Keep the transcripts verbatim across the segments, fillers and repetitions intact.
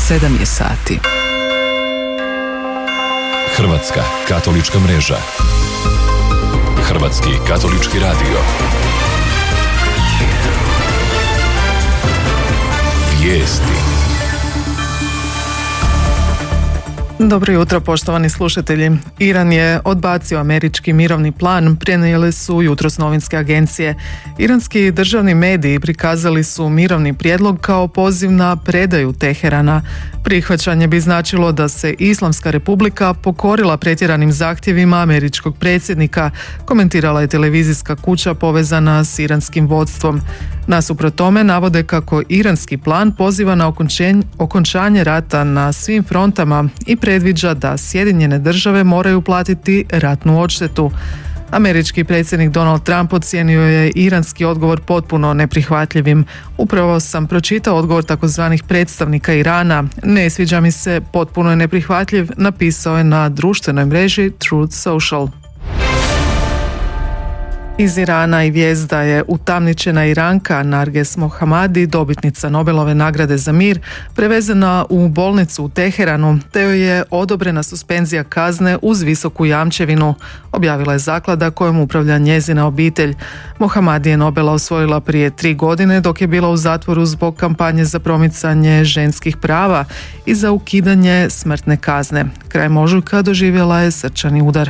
sedam je sati. Hrvatska katolička mreža. Hrvatski katolički radio. Vijesti. Dobro jutro, poštovani slušatelji. Iran je odbacio američki mirovni plan, prenijele su jutros novinske agencije. Iranski državni mediji prikazali su mirovni prijedlog kao poziv na predaju Teherana. Prihvaćanje bi značilo da se Islamska republika pokorila pretjeranim zahtjevima američkog predsjednika, komentirala je televizijska kuća povezana s iranskim vodstvom. Nasuprot tome navode kako iranski plan poziva na okončanje rata na svim frontama i predviđa da Sjedinjene države moraju platiti ratnu odštetu. Američki predsjednik Donald Trump ocijenio je iranski odgovor potpuno neprihvatljivim. Upravo sam pročitao odgovor takozvanih predstavnika Irana. Ne sviđa mi se, potpuno je neprihvatljiv, napisao je na društvenoj mreži Truth Social. Iz Irana i vijest da je utamničena Iranka Narges Mohammadi, dobitnica Nobelove nagrade za mir, prevezena u bolnicu u Teheranu, te joj je odobrena suspenzija kazne uz visoku jamčevinu, objavila je zaklada kojom upravlja njezina obitelj. Mohammadi je Nobela osvojila prije tri godine dok je bila u zatvoru zbog kampanje za promicanje ženskih prava i za ukidanje smrtne kazne. Krajem ožujka doživjela je srčani udar.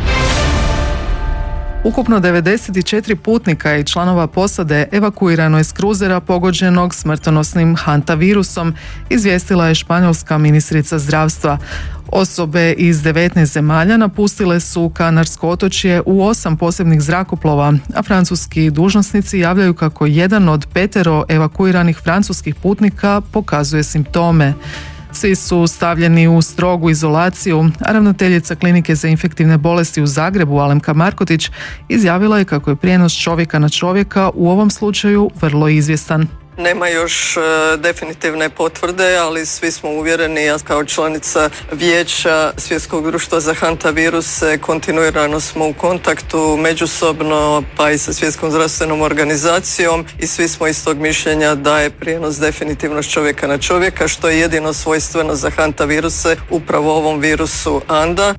Ukupno devedeset četiri putnika i članova posade evakuirano je s kruzera pogođenog smrtonosnim hantavirusom, izvijestila je španjolska ministrica zdravstva. Osobe iz devetnaest zemalja napustile su Kanarsko otočje u osam posebnih zrakoplova, a francuski dužnosnici javljaju kako jedan od petero evakuiranih francuskih putnika pokazuje simptome. Svi su stavljeni u strogu izolaciju, a ravnateljica klinike za infektivne bolesti u Zagrebu, Alemka Markotić, izjavila je kako je prijenos čovjeka na čovjeka u ovom slučaju vrlo izvjestan. Nema još e, definitivne potvrde, ali svi smo uvjereni, ja kao članica Vijeća Svjetskog društva za hantaviruse kontinuirano smo u kontaktu međusobno, pa i sa Svjetskom zdravstvenom organizacijom, i svi smo istog mišljenja da je prijenos definitivno s čovjeka na čovjeka, što je jedino svojstveno za hantaviruse, upravo ovom virusu Anda.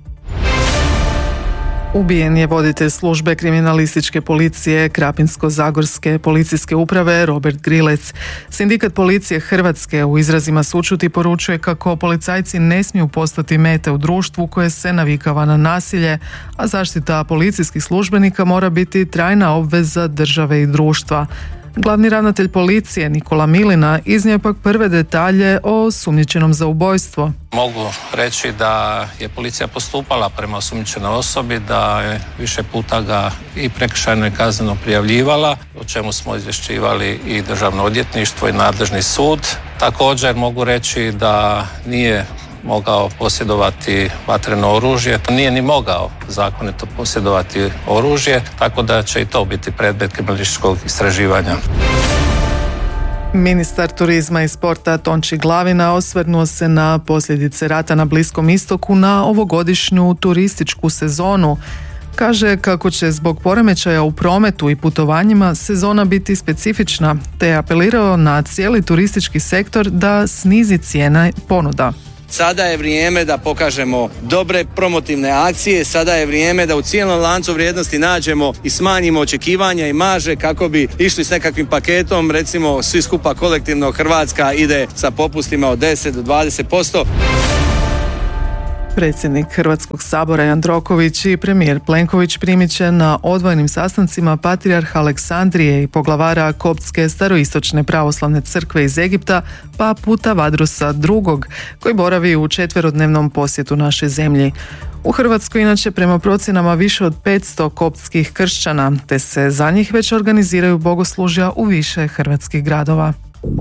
Ubijen je voditelj službe kriminalističke policije Krapinsko-zagorske policijske uprave Robert Grilec. Sindikat policije Hrvatske u izrazima sućuti poručuje kako policajci ne smiju postati mete u društvu koje se navikava na nasilje, a zaštita policijskih službenika mora biti trajna obveza države i društva. Glavni ravnatelj policije Nikola Milina iznio je pak prve detalje o osumnjičenom za ubojstvo. Mogu reći da je policija postupala prema osumnjičenoj osobi, da je više puta ga i prekršajno i kazneno prijavljivala, o čemu smo izvješćivali i Državno odvjetništvo i nadležni sud. Također mogu reći da nije mogao posjedovati vatreno oružje, nije ni mogao zakonito posjedovati oružje, tako da će i to biti predmet kriminalističkog istraživanja. Ministar turizma i sporta Tonči Glavina osvrnuo se na posljedice rata na Bliskom istoku na ovogodišnju turističku sezonu. Kaže kako će zbog poremećaja u prometu i putovanjima sezona biti specifična, te je apelirao na cijeli turistički sektor da snizi cijena ponuda. Sada je vrijeme da pokažemo dobre promotivne akcije, sada je vrijeme da u cijelom lancu vrijednosti nađemo i smanjimo očekivanja i marže kako bi išli s nekakvim paketom, recimo svi skupa kolektivno Hrvatska ide sa popustima od deset do dvadeset posto. Predsjednik Hrvatskog sabora Jandroković i premijer Plenković primit će na odvojenim sastancima patrijarha Aleksandrije i poglavara Koptske staroistočne pravoslavne crkve iz Egipta, papu Tavadrosa drugog, koji boravi u četverodnevnom posjetu našoj zemlji. U Hrvatskoj inače prema procjenama više od petsto koptskih kršćana, te se za njih već organiziraju bogoslužja u više hrvatskih gradova.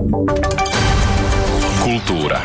Kultura.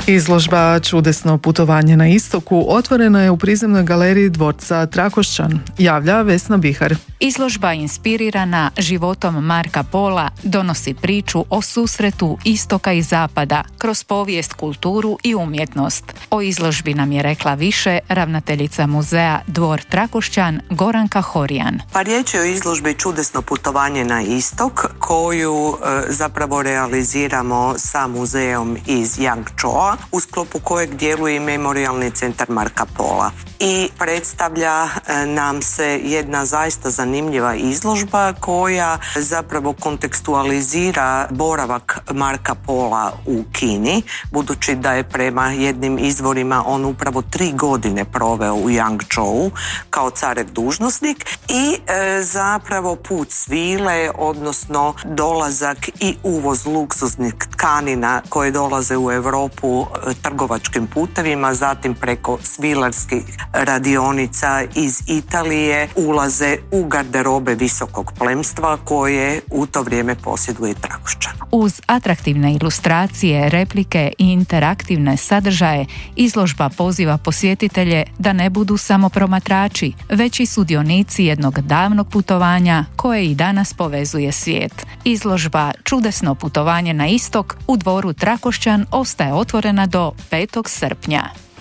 Izložba Čudesno putovanje na istoku otvorena je u prizemnoj galeriji dvorca Trakošćan, javlja Vesna Bihar. Izložba inspirirana životom Marka Pola donosi priču o susretu istoka i zapada kroz povijest, kulturu i umjetnost. O izložbi nam je rekla više ravnateljica muzeja Dvor Trakošćan Goranka Horijan. Pa riječ je o izložbi Čudesno putovanje na istok koju e, zapravo realiziramo sa muzejom iz Yangzhoua, u sklopu kojeg djeluje i Memorijalni centar Marka Pola. I predstavlja nam se jedna zaista zanimljiva izložba koja zapravo kontekstualizira boravak Marka Pola u Kini, budući da je prema jednim izvorima on upravo tri godine proveo u Yangzhouu kao carev dužnosnik i e, zapravo put svile, odnosno dolazak i uvoz luksuznih tkanina koje dolaze u Europu e, trgovačkim putevima, zatim preko svilarskih radionica iz Italije ulaze u garderobe visokog plemstva koje u to vrijeme posjeduje Trakošćan. Uz atraktivne ilustracije, replike i interaktivne sadržaje, izložba poziva posjetitelje da ne budu samo promatrači, već i sudionici jednog davnog putovanja koje i danas povezuje svijet. Izložba Čudesno putovanje na istok u dvoru Trakošćan ostaje otvorena do petog srpnja.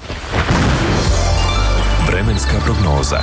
Vremenska prognoza.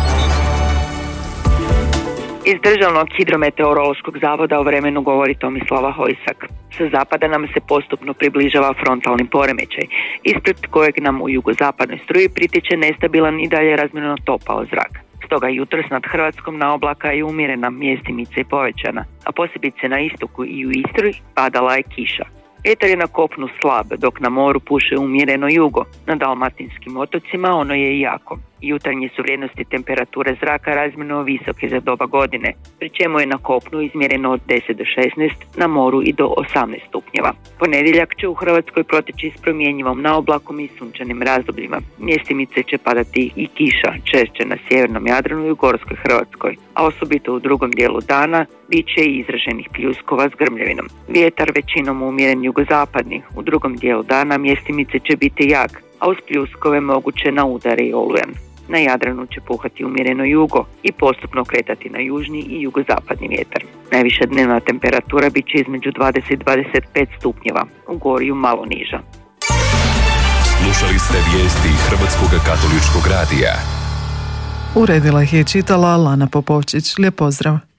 Iz Državnog hidrometeorološkog zavoda o vremenu govori Tomislava Hojsak. Sa zapada nam se postupno približava frontalni poremećaj, ispred kojeg nam u jugozapadnoj struji pritiče nestabilan i dalje razmjerno topao zrak. Stoga jutros nad Hrvatskom na oblaka je umjerena, mjestimice i povećana, a posebice na istoku i u Istri padala je kiša. Vjetar je na kopnu slab, dok na moru puše umjereno jugo. Na dalmatinskim otocima ono je jako. Jutarnje su vrijednosti temperature zraka razmjerno visoke za doba godine, pri čemu je na kopnu izmjereno od deset do šesnaest, na moru i do osamnaest stupnjeva. Ponedjeljak će u Hrvatskoj proteći s promjenjivom naoblakom i sunčanim razdobljima. Mjestimice će padati i kiša, češće na sjevernom Jadranu i u Gorskoj Hrvatskoj, a osobito u drugom dijelu dana bit će i izraženih pljuskova s grmljavinom. Vjetar većinom umjeren jugozapadni, u drugom dijelu dana mjestimice će biti jak, a uz pljuskove moguće na udare i olujan. Na Jadranu će puhati umjereno jugo i postupno kretati na južni i jugozapadni vjetar. Najviša dnevna temperatura bit će između dvadeset do dvadeset pet stupnjeva, u Gorju malo niža. Slušali ste vijesti Hrvatskog katoličkog radija. Uredila ih je čitala Lana Popovčić. Lijep pozdrav.